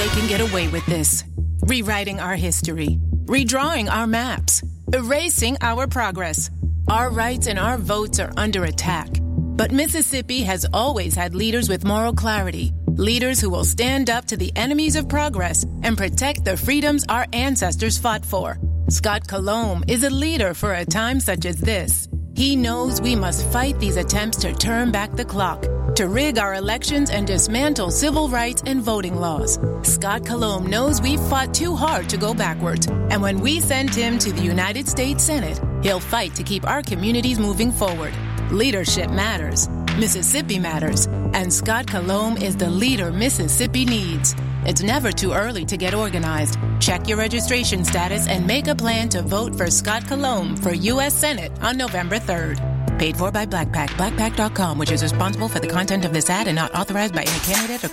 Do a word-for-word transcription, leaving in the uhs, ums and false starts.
they can get away with this. Rewriting our history, redrawing our maps, erasing our progress. Our rights and our votes are under attack. But Mississippi has always had leaders with moral clarity, leaders who will stand up to the enemies of progress and protect the freedoms our ancestors fought for. Scott Colomb is a leader for a time such as this. He knows we must fight these attempts to turn back the clock, to rig our elections and dismantle civil rights and voting laws. Scott Colomb knows we've fought too hard to go backwards, and when we send him to the United States Senate, he'll fight to keep our communities moving forward. Leadership matters. Mississippi matters. And Scott Colomb is the leader Mississippi needs. It's never too early to get organized. Check your registration status and make a plan to vote for Scott Colomb for U S Senate on November third. Paid for by Black Pack, black pack dot com, which is responsible for the content of this ad and not authorized by any candidate or